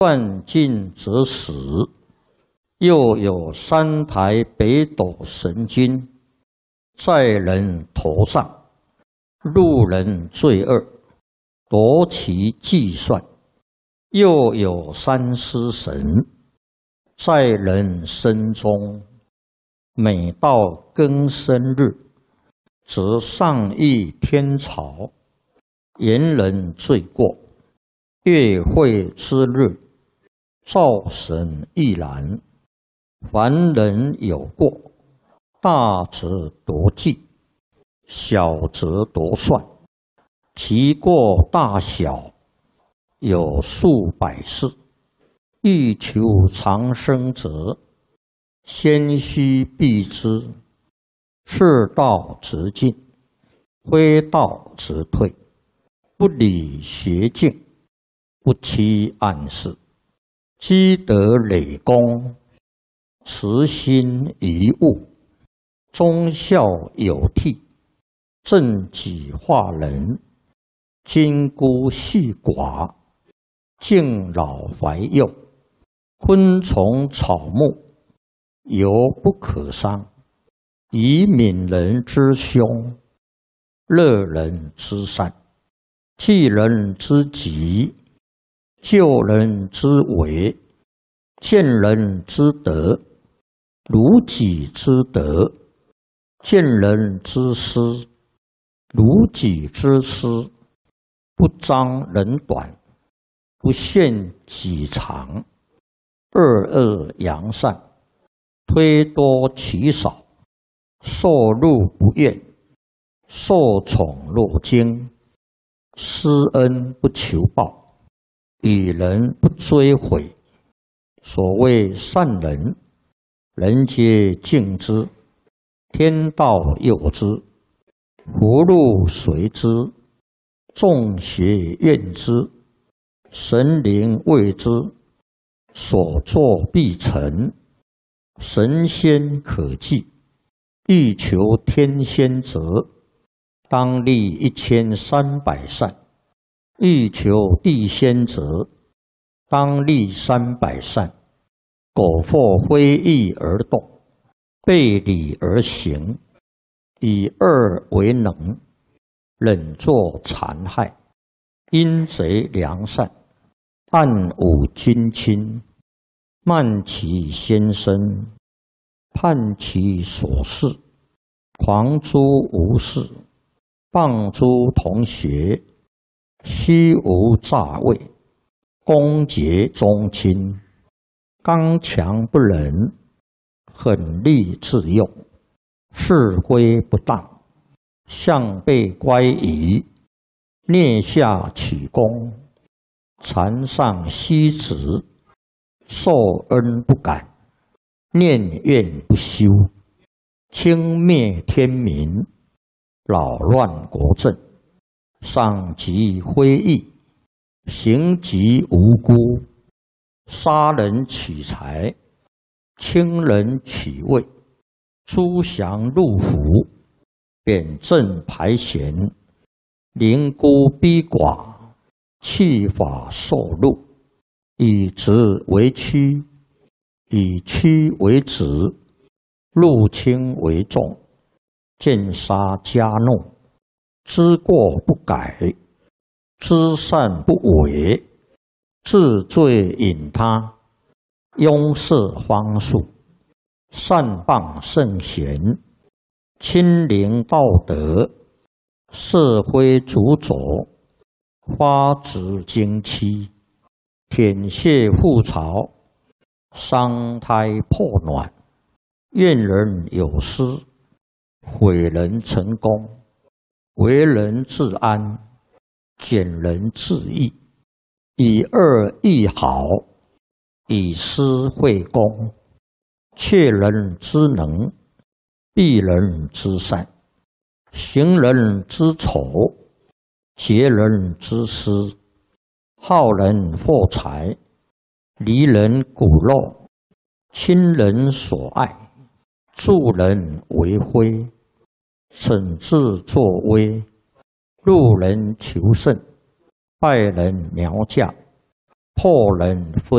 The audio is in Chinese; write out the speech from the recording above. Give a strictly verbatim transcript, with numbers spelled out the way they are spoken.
断尽则死。又有三台北斗神经在人头上，路人罪恶，夺其计算。又有三尸神在人身中，每到庚申日，则上议天朝，言人罪过。月会之日，灶神亦然。凡人有过，大则夺计，小则夺算，其过大小有数百世。欲求长生者，先须避之。是道则进，非道则退。不理邪径，不欺暗室。积德累功，慈心遗物，忠孝有悌，正己化人，金孤细寡，敬老怀幼，昆虫草木，犹不可伤。以悯人之凶，乐人之善，济人之急，救人之危，见人之德，如己之德；见人之失，如己之失。不彰人短，不限己长，恶恶扬善，推多其少。受禄不怨，受宠若惊，施恩不求报，与人不追悔。所谓善人，人皆敬之，天道佑之，福禄随之，众邪怨之，神灵畏之，所作必成，神仙可祭。欲求天仙者，当立一千三百善；欲求地仙者，当立三百善。苟或非义而动，背礼而行，以恶为能，忍作残害，阴贼良善，暗忤君亲，慢其先生，叛其所事，狂诸无事，谤诸同学，虚无诈伪，攻讦宗亲，刚强不仁，狠戾自用，是非不当，向背乖疑，蹑下取功，残上息止，受恩不感，念怨不休，轻蔑天民，扰乱国政，赏及非义，刑及无辜，杀人取财，轻人取位，诛降入府，贬正排贤，凌孤逼寡，弃法受禄，以直为曲，以曲为直，入轻为重，见杀加怒，知过不改，知善不为，治罪引他，庸塞方术，善谤圣贤，亲临道德，社会主佐，发指经期，舔血覆巢，伤胎破卵，怨人有失，毁人成功，为人自安，减人自义，以恶易好，以私会公，窃人之能，避人之善，行人之丑，劫人之私，好人获财，离人骨肉，亲人所爱，助人为非，惩治作威，路人求胜，败人苗将，破人分